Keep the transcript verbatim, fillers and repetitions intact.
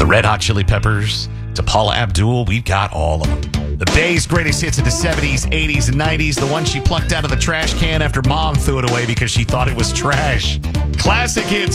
the Red Hot Chili Peppers to Paula Abdul, we've got all of them. The Bay's greatest hits of the seventies, eighties, and nineties. The one she plucked out of the trash can after mom threw it away because she thought it was trash. Classic hits.